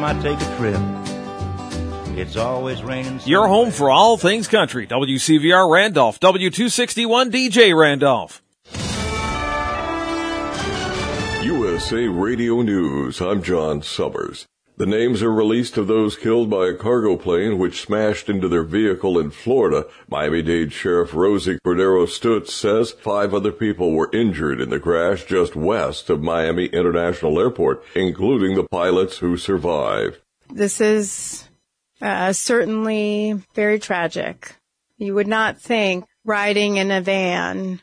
time I take a trip, it's always raining. Your home for all things country. WCVR Randolph, W261 DJ Randolph. USA Radio News. I'm John Summers. The names are released of those killed by a cargo plane which smashed into their vehicle in Florida. Miami-Dade Sheriff Rosie Cordero Stutz says 5 other people were injured in the crash just west of Miami International Airport, including the pilots who survived. This is certainly very tragic. You would not think riding in a van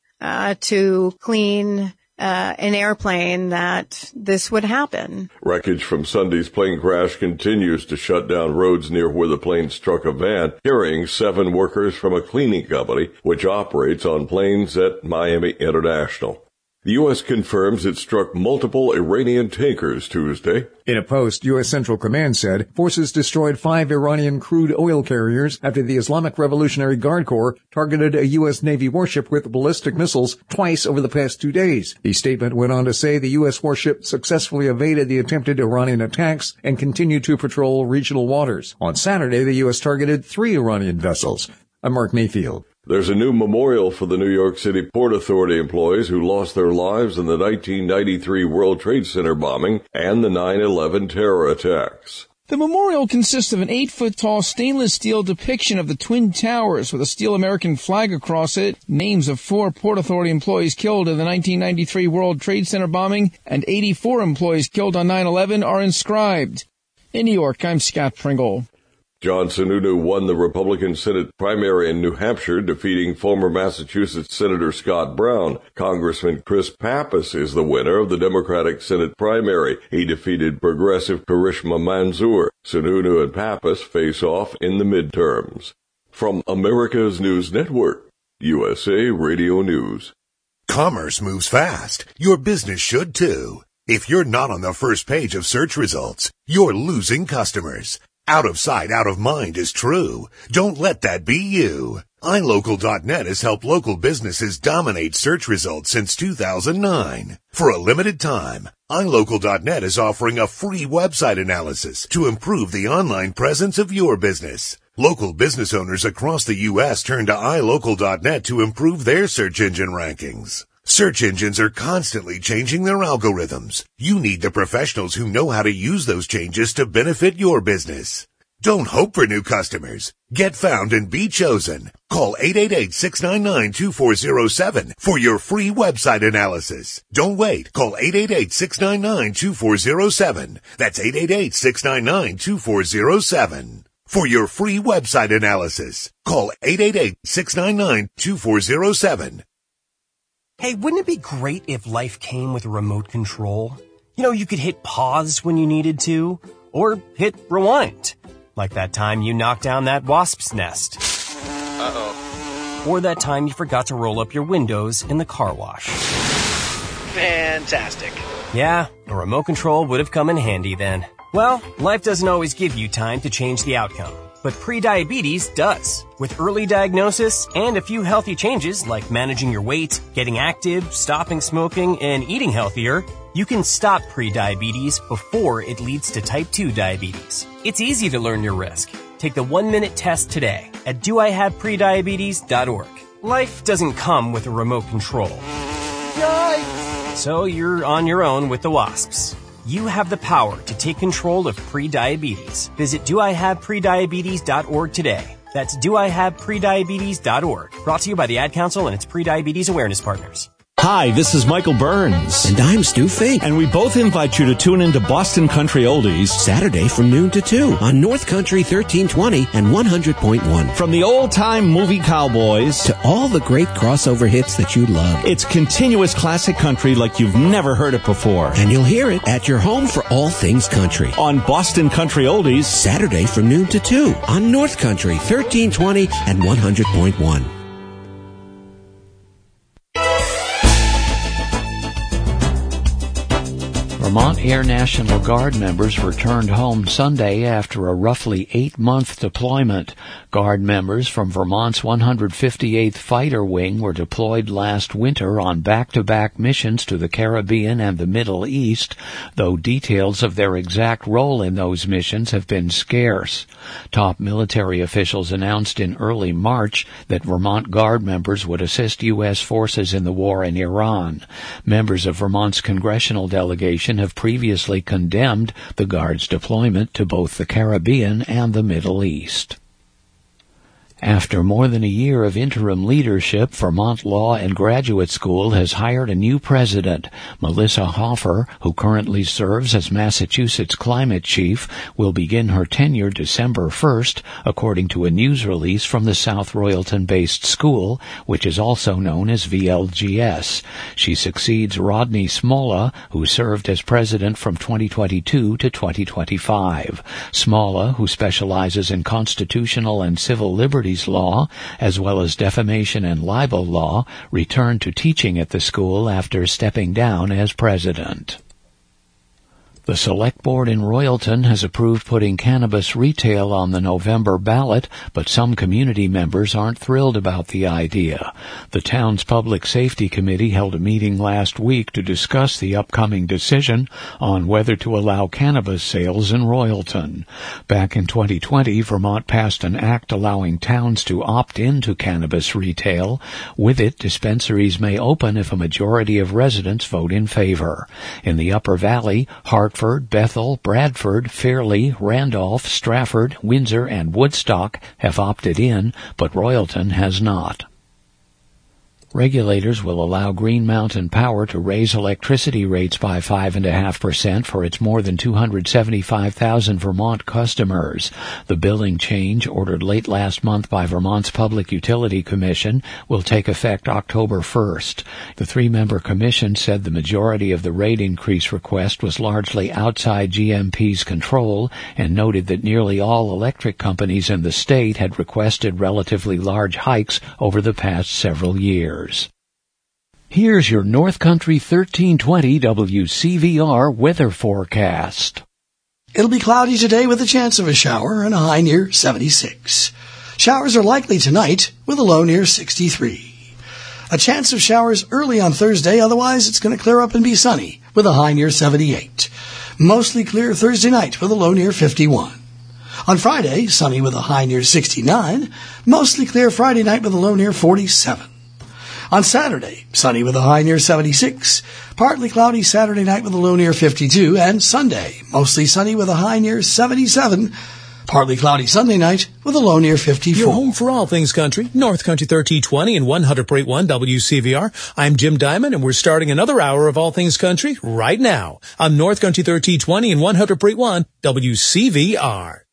to clean an airplane that this would happen. Wreckage from Sunday's plane crash continues to shut down roads near where the plane struck a van, carrying 7 workers from a cleaning company which operates on planes at Miami International. The U.S. confirms it struck multiple Iranian tankers Tuesday. In a post, U.S. Central Command said forces destroyed 5 Iranian crude oil carriers after the Islamic Revolutionary Guard Corps targeted a U.S. Navy warship with ballistic missiles twice over the past 2 days. The statement went on to say the U.S. warship successfully evaded the attempted Iranian attacks and continued to patrol regional waters. On Saturday, the U.S. targeted 3 Iranian vessels. I'm Mark Mayfield. There's a new memorial for the New York City Port Authority employees who lost their lives in the 1993 World Trade Center bombing and the 9/11 terror attacks. The memorial consists of an 8-foot-tall stainless steel depiction of the Twin Towers with a steel American flag across it. Names of 4 Port Authority employees killed in the 1993 World Trade Center bombing and 84 employees killed on 9/11 are inscribed. In New York, I'm Scott Pringle. John Sununu won the Republican Senate primary in New Hampshire, defeating former Massachusetts Senator Scott Brown. Congressman Chris Pappas is the winner of the Democratic Senate primary. He defeated progressive Karishma Manzoor. Sununu and Pappas face off in the midterms. From America's News Network, USA Radio News. Commerce moves fast. Your business should too. If you're not on the first page of search results, you're losing customers. Out of sight, out of mind is true. Don't let that be you. iLocal.net has helped local businesses dominate search results since 2009. For a limited time, iLocal.net is offering a free website analysis to improve the online presence of your business. Local business owners across the U.S. turn to iLocal.net to improve their search engine rankings. Search engines are constantly changing their algorithms. You need the professionals who know how to use those changes to benefit your business. Don't hope for new customers. Get found and be chosen. Call 888-699-2407 for your free website analysis. Don't wait. Call 888-699-2407. That's 888-699-2407. For your free website analysis, call 888-699-2407. Hey, wouldn't it be great if life came with a remote control? You know, you could hit pause when you needed to, or hit rewind. Like that time you knocked down that wasp's nest. Uh-oh. Or that time you forgot to roll up your windows in the car wash. Fantastic. Yeah, a remote control would have come in handy then. Well, life doesn't always give you time to change the outcome. But prediabetes does. With early diagnosis and a few healthy changes like managing your weight, getting active, stopping smoking, and eating healthier, you can stop prediabetes before it leads to type 2 diabetes. It's easy to learn your risk. Take the 1-minute test today at doihaveprediabetes.org. Life doesn't come with a remote control. Yikes! So you're on your own with the wasps. You have the power to take control of prediabetes. Visit doihaveprediabetes.org today. That's doihaveprediabetes.org. Brought to you by the Ad Council and its Prediabetes Awareness Partners. Hi, this is Michael Burns. And I'm Stu Fink. And we both invite you to tune into Boston Country Oldies Saturday from noon to 2 on North Country 1320 and 100.1. From the old-time movie cowboys to all the great crossover hits that you love. It's continuous classic country like you've never heard it before. And you'll hear it at your home for all things country. On Boston Country Oldies Saturday from noon to 2 on North Country 1320 and 100.1. Vermont Air National Guard members returned home Sunday after a roughly 8-month deployment. Guard members from Vermont's 158th Fighter Wing were deployed last winter on back-to-back missions to the Caribbean and the Middle East, though details of their exact role in those missions have been scarce. Top military officials announced in early March that Vermont Guard members would assist U.S. forces in the war in Iran. Members of Vermont's congressional delegation have previously condemned the Guard's deployment to both the Caribbean and the Middle East. After more than a year of interim leadership, Vermont Law and Graduate School has hired a new president. Melissa Hoffer, who currently serves as Massachusetts climate chief, will begin her tenure December 1st, according to a news release from the South Royalton-based school, which is also known as VLGS. She succeeds Rodney Smolla, who served as president from 2022 to 2025. Smolla, who specializes in constitutional and civil liberties law, as well as defamation and libel law, returned to teaching at the school after stepping down as president. The Select Board in Royalton has approved putting cannabis retail on the November ballot, but some community members aren't thrilled about the idea. The town's Public Safety Committee held a meeting last week to discuss the upcoming decision on whether to allow cannabis sales in Royalton. Back in 2020, Vermont passed an act allowing towns to opt into cannabis retail. With it, dispensaries may open if a majority of residents vote in favor. In the Upper Valley, Hartford, Bethel, Bradford, Fairleigh, Randolph, Strafford, Windsor, and Woodstock have opted in, but Royalton has not. Regulators will allow Green Mountain Power to raise electricity rates by 5.5% for its more than 275,000 Vermont customers. The billing change, ordered late last month by Vermont's Public Utility Commission, will take effect October 1st. The 3-member commission said the majority of the rate increase request was largely outside GMP's control and noted that nearly all electric companies in the state had requested relatively large hikes over the past several years. Here's your North Country 1320 WCVR weather forecast. It'll be cloudy today with a chance of a shower and a high near 76. Showers are likely tonight with a low near 63. A chance of showers early on Thursday, otherwise it's going to clear up and be sunny with a high near 78. Mostly clear Thursday night with a low near 51. On Friday, sunny with a high near 69. Mostly clear Friday night with a low near 47. On Saturday, sunny with a high near 76, partly cloudy Saturday night with a low near 52, and Sunday, mostly sunny with a high near 77, partly cloudy Sunday night with a low near 54. Your home for all things country, North Country 1320 and 100.1 WCVR. I'm Jim Diamond, and we're starting another hour of all things country right now on North Country 1320 and 100.1 WCVR.